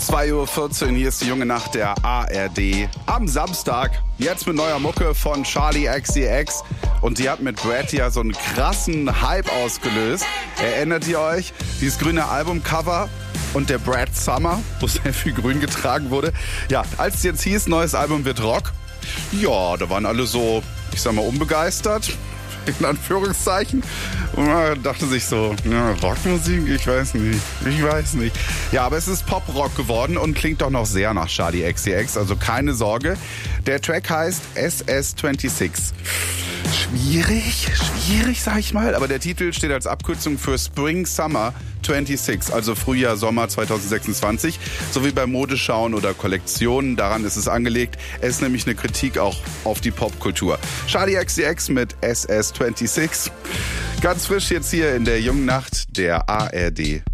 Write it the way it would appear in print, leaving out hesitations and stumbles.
2:14 Uhr, hier ist die junge Nacht der ARD. Am Samstag, jetzt mit neuer Mucke von Charli XCX. Und die hat mit Brad ja so einen krassen Hype ausgelöst. Erinnert ihr euch? Dieses grüne Albumcover und der Brad Summer, wo sehr viel grün getragen wurde. Ja, als es jetzt hieß, neues Album wird Rock. Ja, da waren alle so, ich sag mal, unbegeistert. In Anführungszeichen. Und man dachte sich so, ja, Rockmusik, ich weiß nicht. Ja, aber es ist Pop-Rock geworden und klingt doch noch sehr nach Charli XCX, also keine Sorge. Der Track heißt SS26. Schwierig, sag ich mal, aber der Titel steht als Abkürzung für Spring Summer 26, also Frühjahr, Sommer 2026, sowie bei Modeschauen oder Kollektionen. Daran ist es angelegt. Es ist nämlich eine Kritik auch auf die Popkultur. Charli XCX mit SS26. Ganz frisch jetzt hier in der jungen Nacht der ARD.